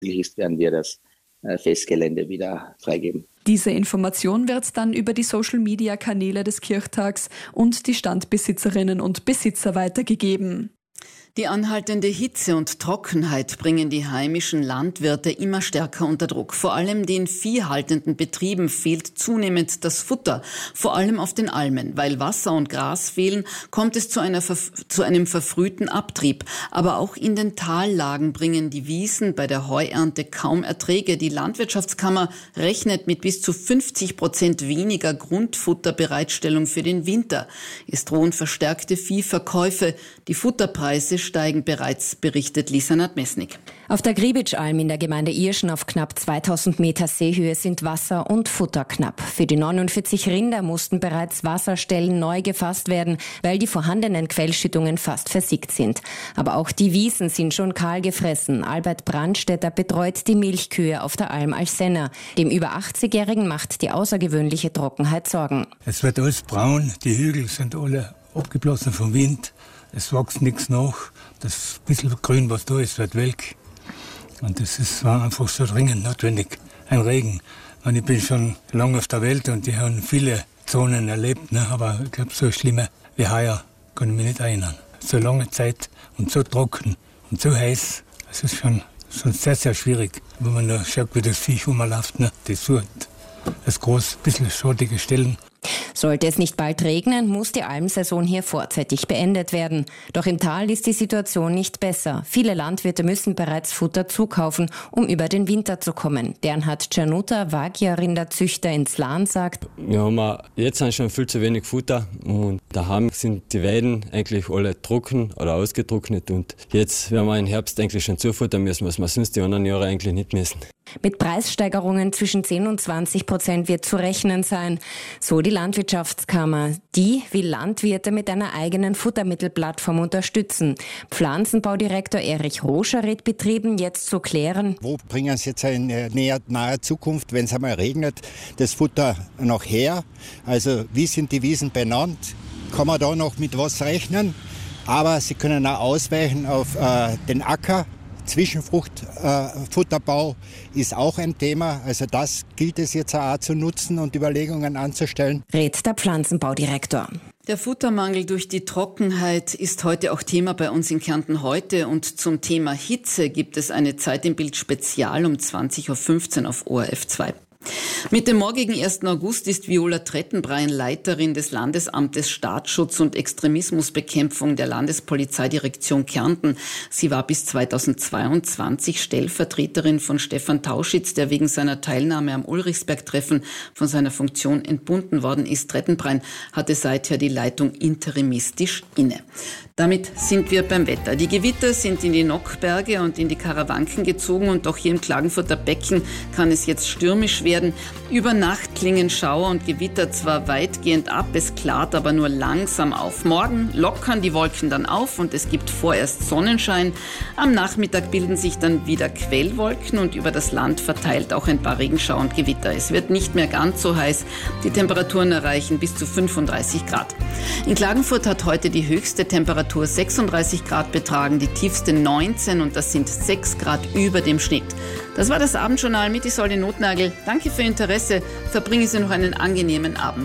ist, werden wir das Festgelände wieder freigeben. Diese Information wird dann über die Social-Media-Kanäle des Kirchtags und die Standbesitzerinnen und Besitzer weitergegeben. Die anhaltende Hitze und Trockenheit bringen die heimischen Landwirte immer stärker unter Druck. Vor allem den viehhaltenden Betrieben fehlt zunehmend das Futter, vor allem auf den Almen. Weil Wasser und Gras fehlen, kommt es zu einem verfrühten Abtrieb. Aber auch in den Tallagen bringen die Wiesen bei der Heuernte kaum Erträge. Die Landwirtschaftskammer rechnet mit bis zu 50% weniger Grundfutterbereitstellung für den Winter. Es drohen verstärkte Viehverkäufe. Die Futterpreise steigen bereits, berichtet Lisa Nadmesnik. Auf der Gribitschalm in der Gemeinde Irschen auf knapp 2000 Meter Seehöhe sind Wasser und Futter knapp. Für die 49 Rinder mussten bereits Wasserstellen neu gefasst werden, weil die vorhandenen Quellschüttungen fast versiegt sind. Aber auch die Wiesen sind schon kahl gefressen. Albert Brandstätter betreut die Milchkühe auf der Alm Alsenna. Dem über 80-Jährigen macht die außergewöhnliche Trockenheit Sorgen. Es wird alles braun, die Hügel sind alle abgeblasen vom Wind. Es wächst nichts nach. Das bisschen Grün, was da ist, wird welk. Und war einfach so dringend notwendig. Ein Regen. Und ich bin schon lange auf der Welt und die haben viele Zonen erlebt. Ne? Aber ich glaube, so schlimme wie heuer kann ich mich nicht erinnern. So lange Zeit und so trocken und so heiß. Das ist schon sehr, sehr schwierig. Wenn man da schaut, wie das Viech rumläuft. Ne? Das sucht das groß, bisschen schattige Stellen. Sollte es nicht bald regnen, muss die Almsaison hier vorzeitig beendet werden. Doch im Tal ist die Situation nicht besser. Viele Landwirte müssen bereits Futter zukaufen, um über den Winter zu kommen. Bernhard Czernuta, Wagya-Rinderzüchter in Zlan, sagt: Wir haben jetzt schon viel zu wenig Futter und daheim sind die Weiden eigentlich alle trocken oder ausgetrocknet und jetzt werden wir im Herbst eigentlich schon zufuttern müssen, was wir sonst die anderen Jahre eigentlich nicht müssen. Mit Preissteigerungen zwischen 10 und 20% wird zu rechnen sein. So die Landwirtschaftskammer. Die will Landwirte mit einer eigenen Futtermittelplattform unterstützen. Pflanzenbaudirektor Erich Roscher rät Betrieben jetzt zu klären: Wo bringen Sie jetzt in naher Zukunft, wenn es einmal regnet, das Futter noch her? Also wie sind die Wiesen benannt? Kann man da noch mit was rechnen? Aber Sie können auch ausweichen auf den Acker. Zwischenfruchtfutterbau ist auch ein Thema. Also das gilt es jetzt auch zu nutzen und Überlegungen anzustellen. Rät der Pflanzenbaudirektor. Der Futtermangel durch die Trockenheit ist heute auch Thema bei uns in Kärnten heute. Und zum Thema Hitze gibt es eine Zeit im Bild Spezial um 20.15 Uhr auf ORF 2. Mit dem morgigen 1. August ist Viola Trettenbrein Leiterin des Landesamtes Staatsschutz und Extremismusbekämpfung der Landespolizeidirektion Kärnten. Sie war bis 2022 Stellvertreterin von Stefan Tauschitz, der wegen seiner Teilnahme am Ulrichsberg-Treffen von seiner Funktion entbunden worden ist. Trettenbrein hatte seither die Leitung interimistisch inne. Damit sind wir beim Wetter. Die Gewitter sind in die Nockberge und in die Karawanken gezogen und auch hier im Klagenfurter Becken kann es jetzt stürmisch werden. Über Nacht klingen Schauer und Gewitter zwar weitgehend ab, es klart aber nur langsam auf. Morgen lockern die Wolken dann auf und es gibt vorerst Sonnenschein. Am Nachmittag bilden sich dann wieder Quellwolken und über das Land verteilt auch ein paar Regenschauer und Gewitter. Es wird nicht mehr ganz so heiß. Die Temperaturen erreichen bis zu 35 Grad. In Klagenfurt hat heute die höchste Temperatur 36 Grad betragen, die tiefste 19 und das sind 6 Grad über dem Schnitt. Das war das Abendjournal mit Isolde Notnagel. Danke für Ihr Interesse. Verbringen Sie noch einen angenehmen Abend.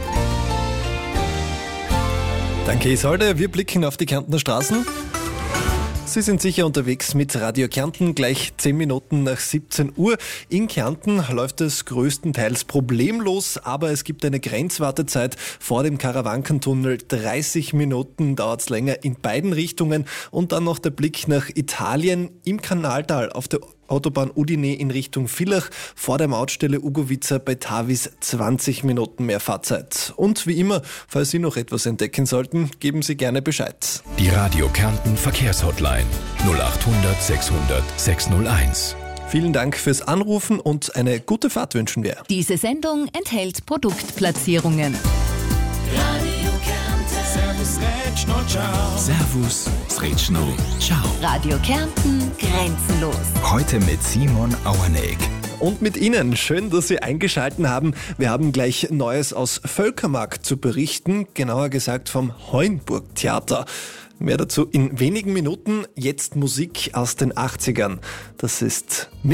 Danke Isolde. Wir blicken auf die Kärntner Straßen. Sie sind sicher unterwegs mit Radio Kärnten, gleich 10 Minuten nach 17 Uhr. In Kärnten läuft es größtenteils problemlos, aber es gibt eine Grenzwartezeit vor dem Karawankentunnel. 30 Minuten dauert es länger in beiden Richtungen. Und dann noch der Blick nach Italien im Kanaltal auf der Autobahn Udine in Richtung Villach, vor der Mautstelle Ugovica bei Tavis 20 Minuten mehr Fahrzeit. Und wie immer, falls Sie noch etwas entdecken sollten, geben Sie gerne Bescheid. Die Radio Kärnten Verkehrshotline 0800 600 601. Vielen Dank fürs Anrufen und eine gute Fahrt wünschen wir. Diese Sendung enthält Produktplatzierungen. Radio Kärnten. Servus, Retschno, ciao. Servus, Retschno, ciao. Radio Kärnten, grenzenlos. Heute mit Simon Auerneck. Und mit Ihnen, schön, dass Sie eingeschalten haben. Wir haben gleich Neues aus Völkermark zu berichten, genauer gesagt vom Heuenburg-Theater. Mehr dazu in wenigen Minuten. Jetzt Musik aus den 80ern. Das ist